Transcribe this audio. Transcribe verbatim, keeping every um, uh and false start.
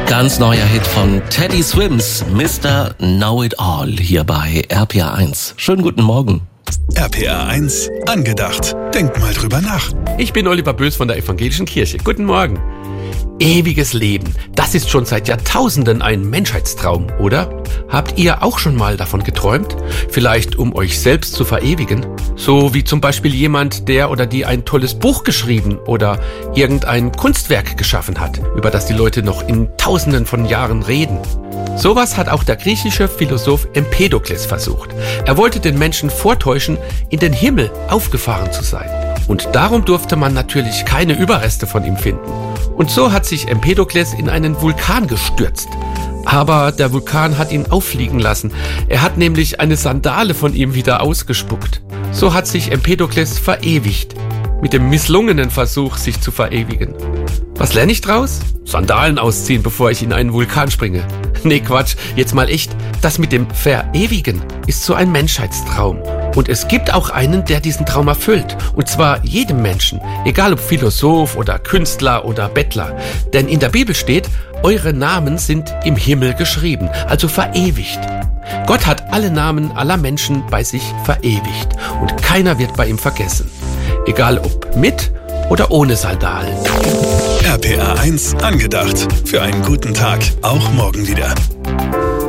Ganz neuer Hit von Teddy Swims, Mister Know-It-All, hier bei R P R eins. Schönen guten Morgen. R P R eins, angedacht. Denkt mal drüber nach. Ich bin Oliver Bös von der Evangelischen Kirche. Guten Morgen. Ewiges Leben, das ist schon seit Jahrtausenden ein Menschheitstraum, oder? Habt ihr auch schon mal davon geträumt? Vielleicht um euch selbst zu verewigen? So wie zum Beispiel jemand, der oder die ein tolles Buch geschrieben oder irgendein Kunstwerk geschaffen hat, über das die Leute noch in Tausenden von Jahren reden. Sowas hat auch der griechische Philosoph Empedokles versucht. Er wollte den Menschen vortäuschen, in den Himmel aufgefahren zu sein. Und darum durfte man natürlich keine Überreste von ihm finden. Und so hat sich Empedokles in einen Vulkan gestürzt. Aber der Vulkan hat ihn auffliegen lassen. Er hat nämlich eine Sandale von ihm wieder ausgespuckt. So hat sich Empedokles verewigt. Mit dem misslungenen Versuch, sich zu verewigen. Was lerne ich draus? Sandalen ausziehen, bevor ich in einen Vulkan springe. Nee, Quatsch, jetzt mal echt. Das mit dem Verewigen ist so ein Menschheitstraum. Und es gibt auch einen, der diesen Traum erfüllt. Und zwar jedem Menschen, egal ob Philosoph oder Künstler oder Bettler. Denn in der Bibel steht, eure Namen sind im Himmel geschrieben, also verewigt. Gott hat alle Namen aller Menschen bei sich verewigt. Und keiner wird bei ihm vergessen. Egal ob mit oder ohne Sandalen. R P R eins, angedacht. Für einen guten Tag, auch morgen wieder.